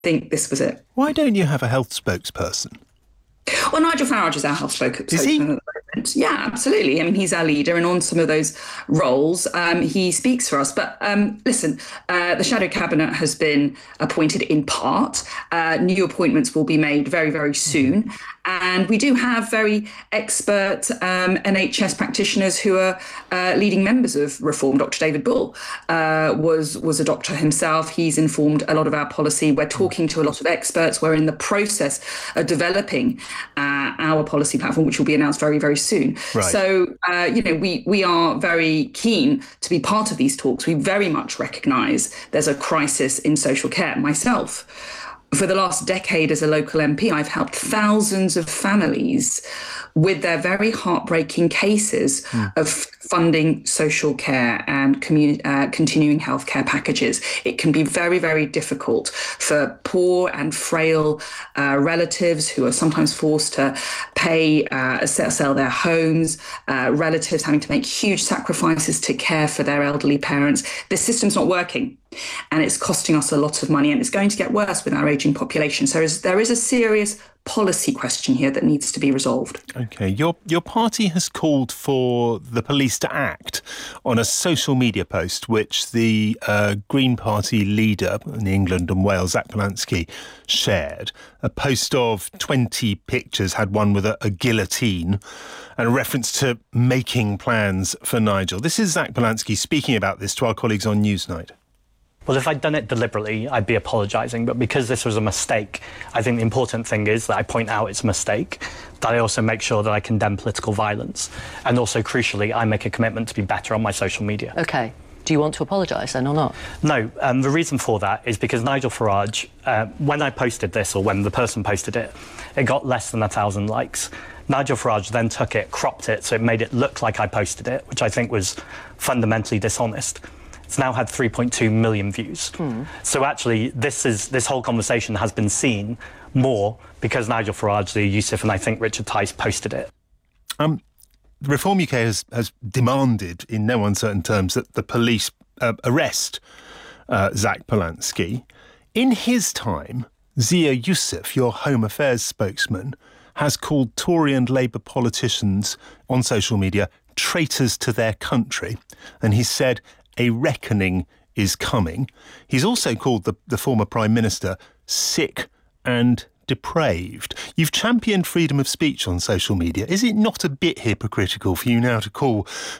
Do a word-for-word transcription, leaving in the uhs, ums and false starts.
think this was it. Why don't you have a health spokesperson? Well, Nigel Farage is our health spokesperson. Is he? At the moment. Yeah, absolutely. I mean, he's our leader, and on some of those roles, um, he speaks for us. But um, listen, uh, the shadow cabinet has been appointed in part. Uh, new appointments will be made very, very soon. And we do have very expert um, N H S practitioners who are uh, leading members of Reform. Doctor David Bull uh, was was a doctor himself. He's informed a lot of our policy. We're talking to a lot of experts. We're in the process of developing uh, our policy platform, which will be announced very, very soon. Right. So, uh, you know, we we are very keen to be part of these talks. We very much recognise there's a crisis in social care. Myself, for the last decade as a local M P, I've helped thousands of families with their very heartbreaking cases mm. of funding social care and communi- uh, continuing healthcare packages. It can be very, very difficult for poor and frail uh, relatives who are sometimes forced to pay, uh, sell their homes, uh, relatives having to make huge sacrifices to care for their elderly parents. This system's not working. And it's costing us a lot of money, and it's going to get worse with our ageing population. So there is, there is a serious policy question here that needs to be resolved. OK, your your party has called for the police to act on a social media post which the uh, Green Party leader in England and Wales, Zach Polanski, shared. A post of twenty pictures, had one with a, a guillotine and a reference to making plans for Nigel. This is Zach Polanski speaking about this to our colleagues on Newsnight. Well, if I'd done it deliberately, I'd be apologising. But because this was a mistake, I think the important thing is that I point out it's a mistake, that I also make sure that I condemn political violence. And also, crucially, I make a commitment to be better on my social media. OK. Do you want to apologise then or not? No. Um, the reason for that is because Nigel Farage, uh, when I posted this, or when the person posted it, it got less than a thousand likes. Nigel Farage then took it, cropped it, so it made it look like I posted it, which I think was fundamentally dishonest. It's now had three point two million views. Hmm. So actually, this is this whole conversation has been seen more because Nigel Farage, Lee Youssef, and I think Richard Tice posted it. Um, Reform U K has, has demanded, in no uncertain terms, that the police uh, arrest uh, Zach Polanski. In his time, Zia Youssef, your Home Affairs spokesman, has called Tory and Labour politicians on social media traitors to their country, and he said a reckoning is coming. He's also called the, the former Prime Minister sick and depraved. You've championed freedom of speech on social media. Is it not a bit hypocritical for you now to call